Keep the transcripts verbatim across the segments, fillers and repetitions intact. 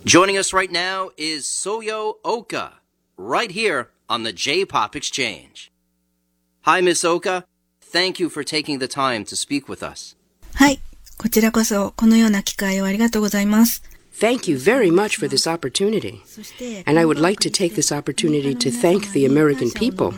Joining us right now is Soyo Oka, right here on the J-Pop Exchange. Hi, Miss Oka. Thank you for taking the time to speak with us. はい、こちらこそこのような機会をありがとうございます。 Thank you very much for this opportunity. And I would like to take this opportunity to thank the American people.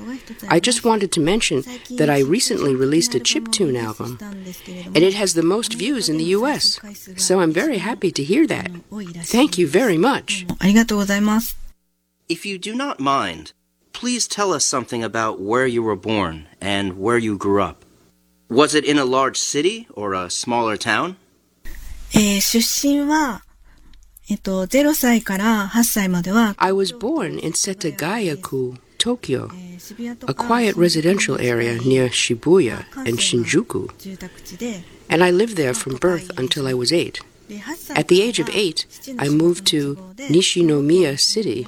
I just wanted to mention that I recently released a chiptune album, and it has the most views in the U S, so I'm very happy to hear that. Thank you very much. ありがとうございます。 If you do not mind, please tell us something about where you were born and where you grew up. Was it in a large city or a smaller town? えー、出身は、えっと、ゼロさいからはっさいまでは、 I was born in Setagaya-ku, Tokyo, a quiet residential area near Shibuya and Shinjuku, and I lived there from birth until I was eight. At the age of eight, I moved to Nishinomiya City,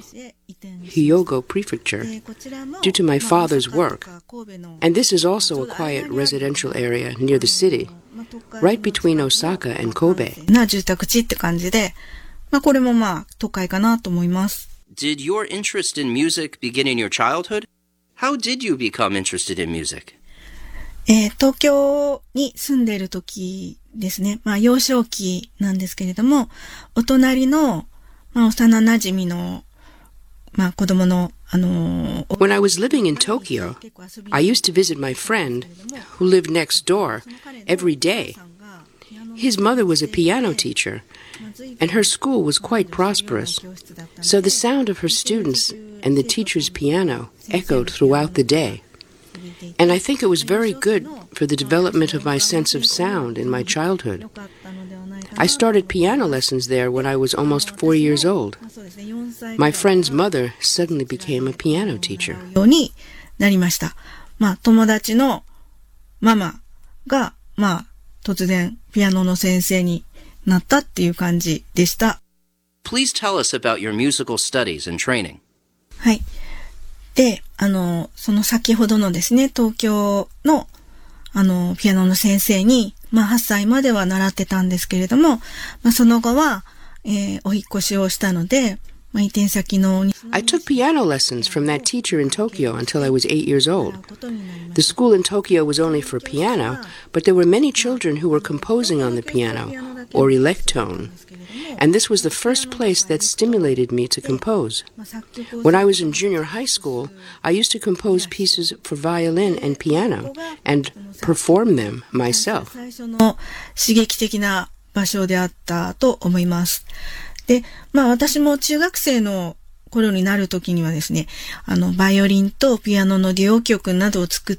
Hyogo Prefecture, due to my father's work, and this is also a quiet residential area near the city, right between Osaka and Kobe. な住宅地って感じで、まあこれもまあ都会かなと思います。 Did your interest in music begin in your childhood? How did you become interested in music? えー、東京に住んでいる時ですね。まあ幼少期なんですけれども、お隣の、まあ、幼馴染の、まあ子供の、あのー、 When I was living in Tokyo, I used to visit my friend, who lived next door, every day. His mother was a piano teacher, and her school was quite prosperous, so the sound of her students and the teacher's piano echoed throughout the day. And I think it was very good for the development of my sense of sound in my childhood. I started piano lessons there when I was almost four years old. My friend's mother suddenly became a piano teacher. ようになりました。まあ友達のママが、まあ突然ピアノの先生になったっていう感じでした。 Please tell us about your musical studies and training. はい。で、あの、その先ほどのですね、東京の、あの、ピアノの先生に、まあ、はっさいまでは習ってたんですけれども、まあ、その後は、えー、お引越しをしたので、まあ、移転先の... I took piano lessons from that teacher in Tokyo until I was eight years old. The school in Tokyo was only for piano, but there were many children who were composing on the piano, or electone. And this was the first place that stimulated me to compose. When I was in junior high school, I used to compose pieces for violin and piano, and perform them myself. 刺激的な場所であったと思います。で、まあ私も中学生の頃になる時にはですね、あの、バイオリンとピアノのデュオ曲などを作って、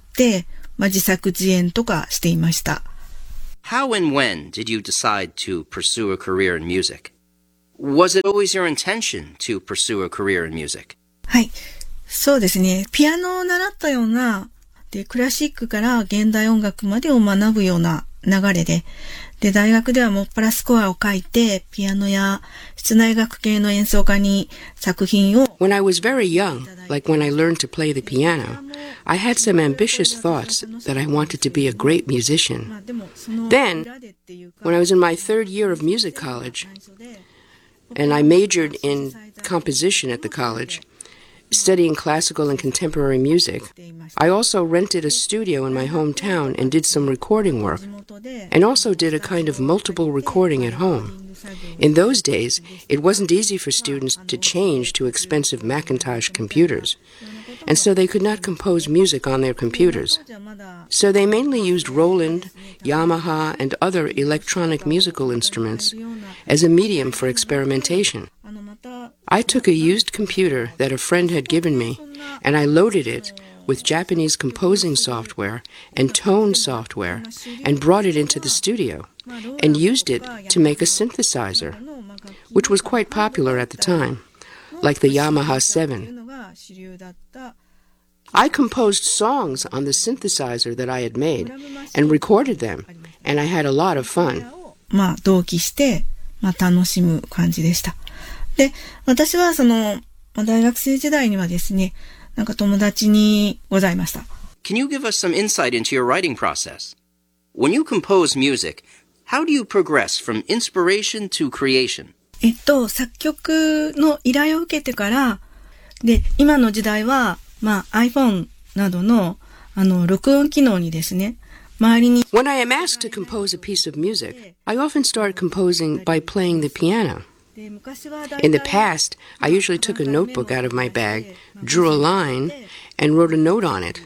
まあ自作自演とかしていました。 How and when did you decide to pursue a career in music? Was it always your intention to pursue a career in music? はい。そうですね。ピアノを習ったような、で、クラシックから現代音楽までを学ぶような流れで、で、大学ではもっぱらスコアを書いて、ピアノや室内楽系の演奏家に作品を... When I was very young, like when I learned to play the piano, I had some ambitious thoughts that I wanted to be a great musician. Then, when I was in my third year of music college, and I majored in composition at the college, studying classical and contemporary music, I also rented a studio in my hometown and did some recording work, and also did a kind of multiple recording at home. In those days, it wasn't easy for students to change to expensive Macintosh computers, and so they could not compose music on their computers. So they mainly used Roland, Yamaha, and other electronic musical instruments as a medium for experimentation. I took a used computer that a friend had given me, and I loaded it with Japanese composing software and tone software, and brought it into the studio, and used it to make a synthesizer, which was quite popular at the time, like the Yamaha seven. I composed songs on the synthesizer that I had made, and recorded them, and I had a lot of fun. まあ、同期して、まあ、楽しむ感じでした。で、私はその、まあ、大学生時代にはですね、なんか友達にございました。 Can you give us some insight into your writing process? When you compose music, how do you progress from inspiration to creation? えっと、作曲の依頼を受けてから、で、今の時代は、まあ iPhone などの、あの、録音機能にですね、周りに。 When I am asked to compose a piece of music, I often start composing by playing the piano. In the past, I usually took a notebook out of my bag, drew a line, and wrote a note on it.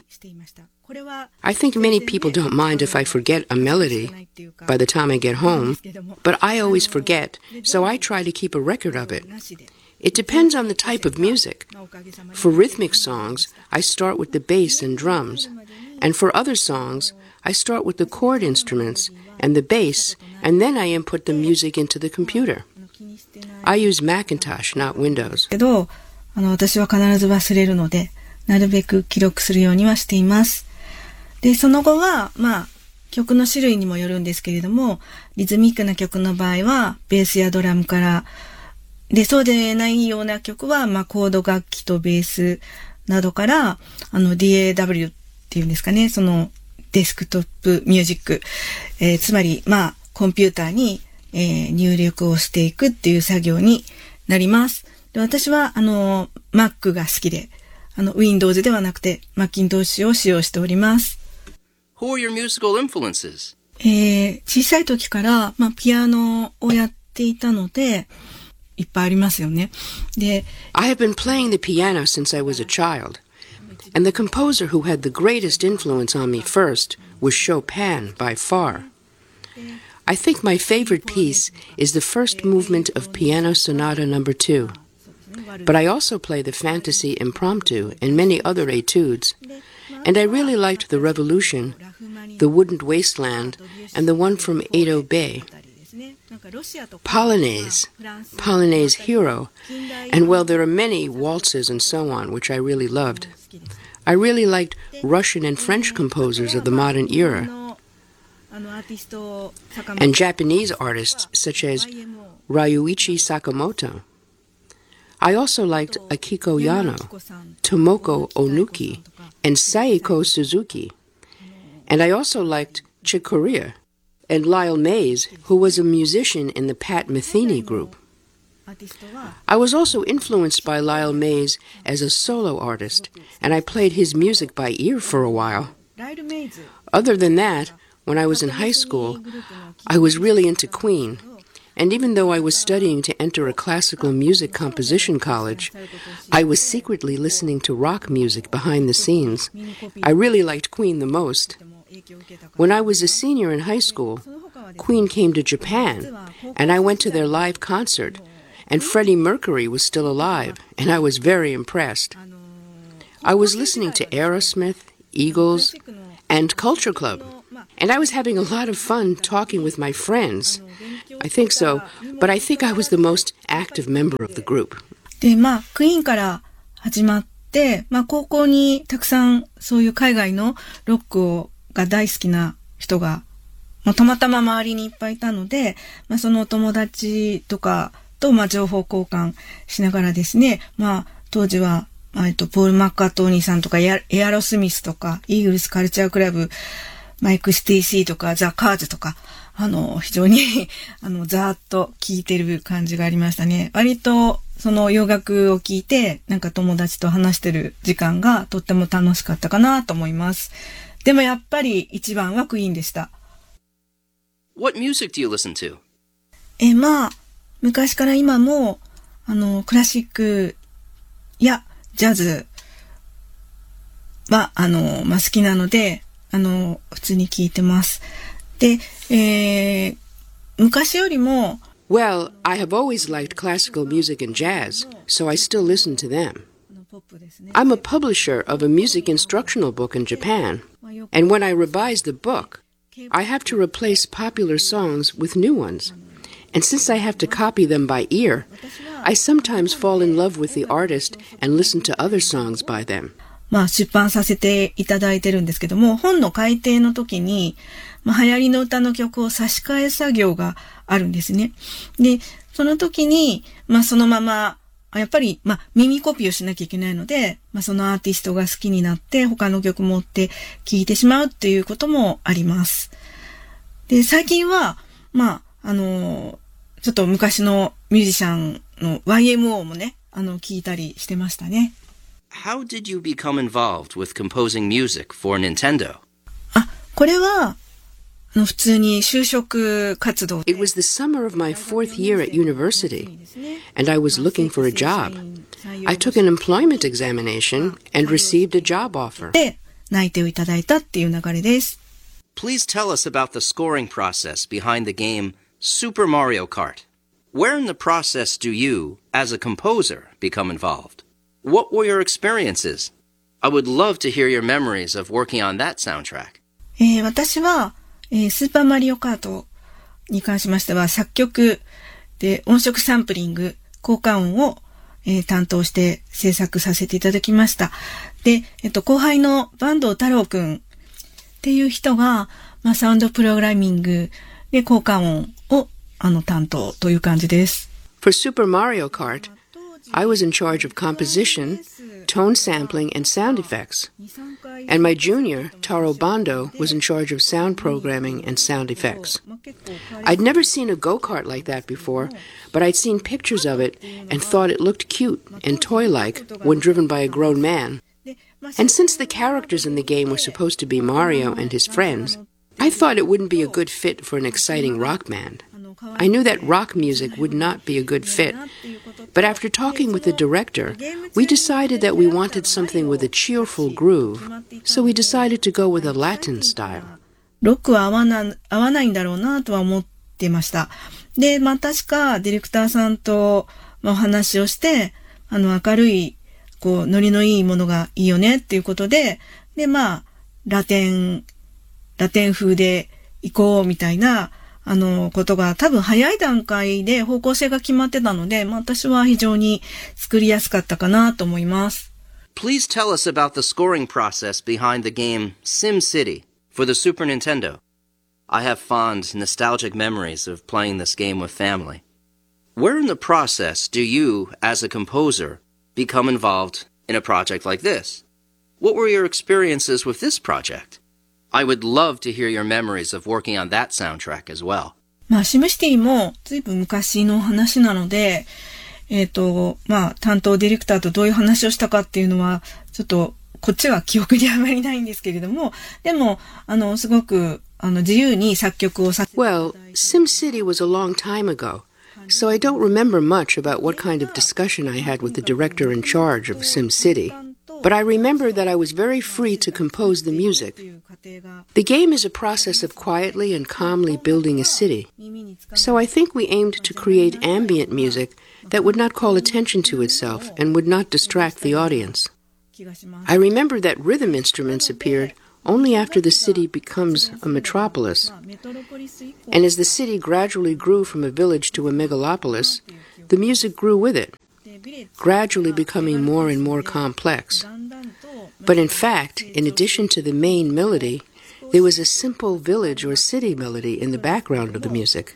I think many people don't mind if I forget a melody by the time I get home, but I always forget, so I try to keep a record of it. It depends on the type of music. For rhythmic songs, I start with the bass and drums, and for other songs, I start with the chord instruments and the bass, and then I input the music into the computer. I use Macintosh, not Windows. けど、あの、私は必ず忘れるので、なるべく記録するようにはしています。で、その後は、まあ、曲の種類にもよるんですけれども、リズミックな曲の場合は、ベースやドラムから、で、そうでないような曲は、まあ、コード楽器とベースなどから、あの、ディーエーダブリュー っていうんですかね、その、デスクトップミュージック、えー、つまり、まあ、コンピューターに、えー、入力をしていくっていう作業になります。で、私は、あの、Mac が好きで、あの、Windows ではなくて、Macintosh を使用しております。 Who are your musical influences? えー、小さい時から、まあ、ピアノをやっていたので、いっぱいありますよね。で、 I have been playing the piano since I was a child, and the composer who had the greatest influence on me first was Chopin by far. I think my favorite piece is the first movement of Piano Sonata Number Two. But I also play the Fantasy Impromptu and many other etudes, and I really liked the Revolution, the Wooden Wasteland, and the one from Edo Bay. Polonaise, Polonaise Hero, and well, there are many waltzes and so on, which I really loved. I really liked Russian and French composers of the modern era, and Japanese artists such as Ryuichi Sakamoto. I also liked Akiko Yano, Tomoko Onuki, and Saiko Suzuki. And I also liked Chick Corea and Lyle Mays, who was a musician in the Pat Metheny group. I was also influenced by Lyle Mays as a solo artist, and I played his music by ear for a while. Other than that, when I was in high school, I was really into Queen. And even though I was studying to enter a classical music composition college, I was secretly listening to rock music behind the scenes. I really liked Queen the most. When I was a senior in high school, Queen came to Japan, and I went to their live concert, and Freddie Mercury was still alive, and I was very impressed. I was listening to Aerosmith, Eagles, and Culture Club, and I was having a lot of fun talking with my friends. I think so, but I think I was the most active member of the group. で、まあ、クイーンから始まって、まあ、高校にたくさんそういう海外のロックをが大好きな人が、まあ、たまたま周りにいっぱいいたので、まあ、そのお友達とかと、まあ、情報交換しながらですね、まあ、当時は、えっと、ポール・マッカートニーさんとか、エアロスミスとか、イーグルス・カルチャー・クラブ、マイク・シティ・シーとか、ザ・カーズとか、あの、非常に、あの、ざーっと聴いてる感じがありましたね。割と、その洋楽を聴いて、なんか友達と話してる時間がとっても楽しかったかなと思います。でもやっぱり一番はクイーンでした。 What music do you listen to? え、まあ、昔から今も、あの、クラシックやジャズは、あの、まあ、好きなので、あの、普通に聴いてます。で、えー、昔よりも、 Well, I have always liked classical music and jazz, so I still listen to them. I'm a publisher of a music instructional book in Japan, and when I revise the book, I have to replace popular songs with new ones. And since I have to copy them by ear, I sometimes fall in love with the artist and listen to other songs by them. まあ、出版させていただいてるんですけども、本の改訂の時に、まあ、流行りの歌の曲を差し替え作業があるんですね。で、その時に、まあ、そのまま、やっぱり、まあ、耳コピーをしなきゃいけないので、まあ、そのアーティストが好きになって、他の曲持って聴いてしまうっていうこともあります。で、最近は、まあ、あの、 ちょっと昔のミュージシャンの ワイエムオー もね、あの、聞いたりしてましたね。 How did you become involved with composing music for Nintendo? あ、これは、あの、普通に就職活動。 It was the summer of my fourth year at university, and I was looking for a job. I took an employment examination and received a job offer. で、内定をいただいたっていう流れです。 Please tell us about the scoring process behind the game Super Mario Kart. Where in the process do you, as a composer, become involved? What were your experiences? I would love to hear your memories of working on that soundtrack. えー、私は、えー、スーパーマリオカートに関しましては作曲で音色サンプリング、効果音を、えー、担当して制作させていただきました。で、えっと、後輩の坂東太郎くんっていう人が、まあ、サウンドプログラミングで効果音をあの担当という感じです。 For Super Mario Kart, I was in charge of composition, tone sampling, and sound effects. And my junior, Taro Bando, was in charge of sound programming and sound effects. I'd never seen a go-kart like that before, but I'd seen pictures of it and thought it looked cute and toy-like when driven by a grown man. And since the characters in the game were supposed to be Mario and his friends, I thought it wouldn't be a good fit for an exciting rock band. I knew that rock music would not be a good fit, but after talking with the director, we decided that we wanted something with a cheerful groove, so we decided to go with a Latin style. ロックは合わな、合わないんだろうなとは思ってました。で、まあ確かディレクターさんとお話をして、あの明るい、こう、ノリのいいものがいいよねっていうことで、で、まあ、ラテン、ラテン風で行こうみたいな、あの、ことが多分早い段階で方向性が決まってたので、まあ私は非常に作りやすかったかなと思います。 Please tell us about the scoring process behind the game SimCity for the Super Nintendo. I have fond, nostalgic memories of playing this game with family. Where in the process do you, as a composer, become involved in a project like this? What were your experiences with this project?I would love to hear your memories of working on that soundtrack as well. まあ、シムシティもずいぶん昔の話なので、えっと、まあ、担当ディレクターとどういう話をしたかっていうのは、ちょっと、こっちは記憶にあまりないんですけれども、でも、あの、すごく、あの、自由に作曲をさせていただいて。 Well, SimCity was a long time ago, so I don't remember much about what kind of discussion I had with the director in charge of SimCity.But I remember that I was very free to compose the music. The game is a process of quietly and calmly building a city. So I think we aimed to create ambient music that would not call attention to itself and would not distract the audience. I remember that rhythm instruments appeared only after the city becomes a metropolis. And as the city gradually grew from a village to a megalopolis, the music grew with it.Gradually becoming more and more complex. But in fact, in addition to the main melody, there was a simple village or city melody in the background of the music.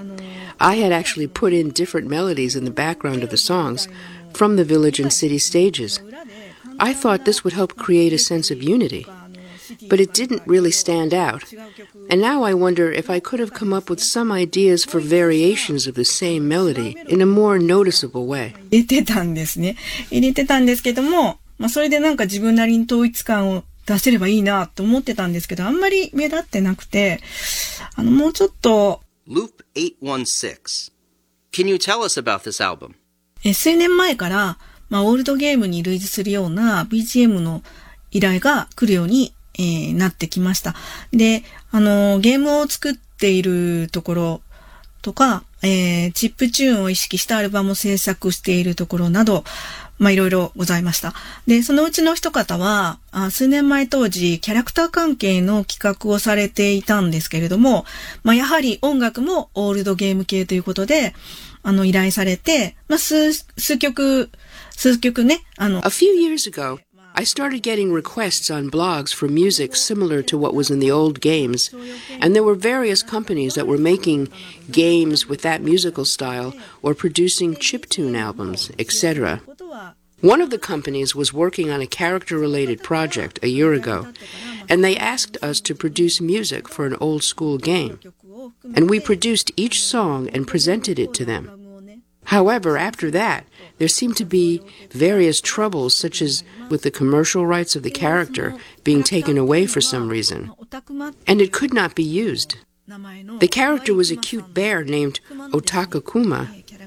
I had actually put in different melodies in the background of the songs from the village and city stages. I thought this would help create a sense of unity. But it didn't really stand out. And now I wonder if I could have come up with some ideas for variations of the same melody in a more noticeable way. 入れてたんですね。入れてたんですけども、まあそれでなんか自分なりに統一感を出せればいいなと思ってたんですけど、あんまり目立ってなくて、あのもうちょっと。 Loop eight one six. Can you tell us about this album? え、数年前から、まあオールドゲームに類似するような ビージーエム の依頼が来るようにえー、なってきました。で、あの、ゲームを作っているところとか、えー、チップチューンを意識したアルバムを制作しているところなど、まあ、いろいろございました。で、そのうちの一方は、あ数年前当時、キャラクター関係の企画をされていたんですけれども、まあ、やはり音楽もオールドゲーム系ということで、あの、依頼されて、まあ、数、数曲、数曲ね、あの、 A few years ago,I started getting requests on blogs for music similar to what was in the old games, and there were various companies that were making games with that musical style or producing chiptune albums, et cetera. One of the companies was working on a character-related project a year ago, and they asked us to produce music for an old-school game. And we produced each song and presented it to them. However, after that, there seemed to be various troubles, such as with the commercial rights of the character being taken away for some reason, and it could not be used. The character was a cute bear named Otaka Kuma,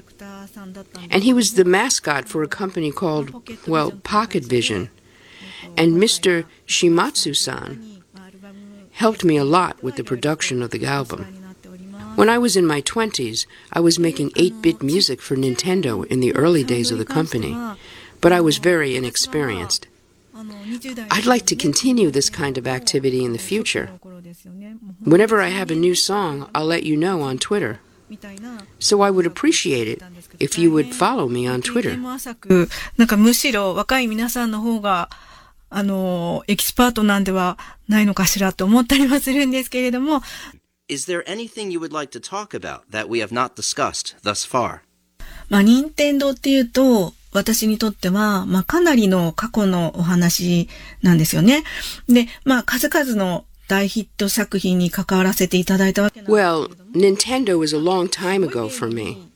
and he was the mascot for a company called, well, Pocket Vision. And Mister Shimatsu-san helped me a lot with the production of the album. When I was in my twenties, I was making eight-bit music for Nintendo in the early days of the company, but I was very inexperienced. I'd like to continue this kind of activity in the future. Whenever I have a new song, I'll let you know on Twitter. So I would appreciate it if you would follow me on Twitter. なんかむしろ若い皆さんの方があのエキスパートなんではないのかしらと思ったりはするんですけれども。 Is there anything you would like to talk about that we have not discussed thus far? まあ、任天堂っていうと、私にとっては、まあ、かなりの過去のお話なんですよね。で、まあ、数々の大ヒット作品に関わらせていただいたわけなんですけれども。 Well, Nintendo was a long time ago for me.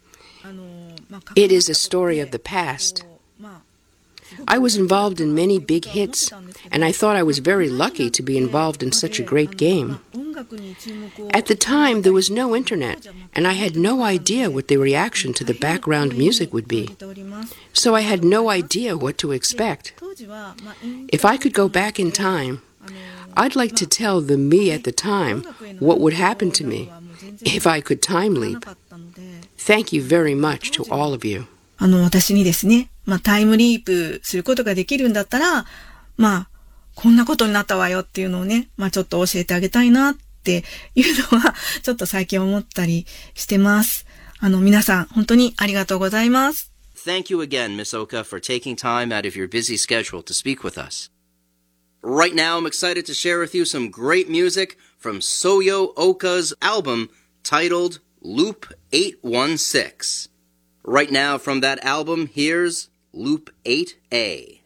It is a story of the past. I was involved in many big hits, and I thought I was very lucky to be involved in such a great game. At the time, there was no internet, and I had no idea what the reaction to the background music would be. So I had no idea what to expect. If I could go back in time, I'd like to tell the me at the time what would happen to me if I could time leap. Thank you very much to all of you. あの、私にですね、まあ、タイムリープすることができるんだったら、まあ、こんなことになったわよっていうのをね、まあ、ちょっと教えてあげたいなっていうのは、ちょっと最近思ったりしてます。あの、皆さん、本当にありがとうございます。 Thank you again, Miss Oka, for taking time out of your busy schedule to speak with us. Right now, I'm excited to share with you some great music from Soyo Oka's album titled Loop eight one six. Right now, from that album, here's Loop eight A.